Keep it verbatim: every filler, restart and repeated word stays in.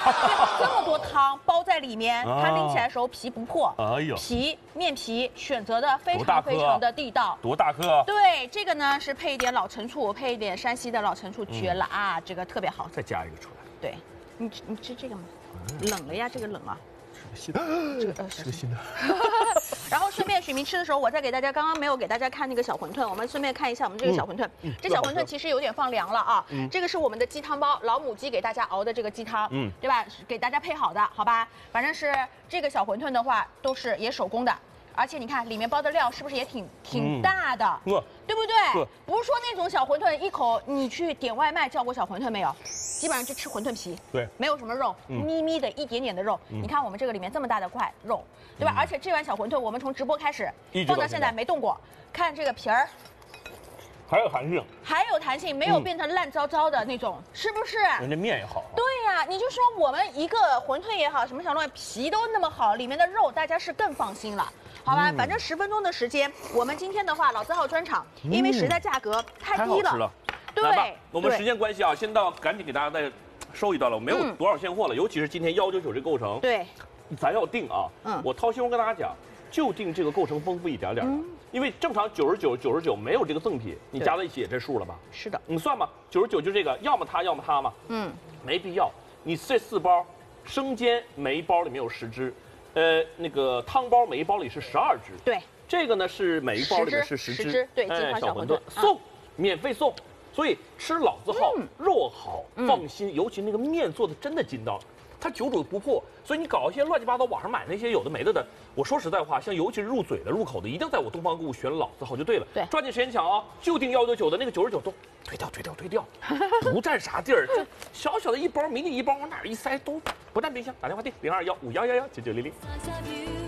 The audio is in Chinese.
这么多汤包在里面，它拎起来的时候皮不破。 哎呦， 皮面皮选择的非多大颗啊常非常的地道。 多大颗啊？ 对，这个呢是配一点老陈醋，配一点山西的老陈醋，绝了啊！这个特别好。 再加一个出来。 对，你吃你吃这个吗？冷了呀，这个冷啊。 吃个新的， 这个呃吃个新的。 然后顺便许明吃的时候，我再给大家刚刚没有给大家看那个小馄饨，我们顺便看一下我们这个小馄饨。 嗯、 这小馄饨其实有点放凉了啊。 嗯、 这个是我们的鸡汤包，老母鸡给大家熬的这个鸡汤，嗯，对吧？给大家配好的，好吧？反正是这个小馄饨的话，都是也手工的。而且你看里面包的料是不是也挺挺大的， 嗯、 对不对？不是说那种小馄饨一口你去点外卖叫过小馄饨没有？基本上就吃馄饨皮， 对， 没有什么肉， 嗯、 咪咪的一点点的肉。嗯、你看我们这个里面这么大的块肉，对吧？嗯、而且这碗小馄饨我们从直播开始放到现在没动过，看这个皮儿。 还有弹性， 还有弹性，没有变成烂糟糟的那种，嗯、是不是？ 人家面也好。 对呀、啊，你就说我们一个馄饨也好，什么小乱皮都那么好，里面的肉大家是更放心了，好吧？嗯、反正十分钟的时间，我们今天的话老字号专场，嗯、因为实在价格太低了。 了对， 我们时间关系啊，先到赶紧给大家再收一段了，没有多少现货了，嗯、尤其是今天幺九九这构成， 对， 咱要定啊。嗯，我掏心窝跟大家讲，就定这个构成丰富一点点的。嗯因为正常九十九、九十九没有这个赠品，你加在一起也这数了吧？ 是的， 你算吧，九十九就这个，要么它，要么它嘛。嗯，没必要。你这四包，生煎每一包里面有十只，呃，那个汤包每一包里是十二只。 对， 这个呢是每一包里面是十只。 对，金华小馄饨送，免费送。所以吃老字号，肉好，放心，尤其那个面做的真的筋道。它久煮不破，所以你搞一些乱七八糟网上买那些有的没的的，我说实在话，像尤其是入嘴的、入口的，一定在我东方购物选老字号就对了。 对， 抓紧时间抢啊！就定幺九九的那个九十九都推掉、推掉、推掉，不占啥地儿。这小小的一包，迷你一包往哪儿一塞都不占冰箱。打电话订零二幺五幺幺幺九九零零。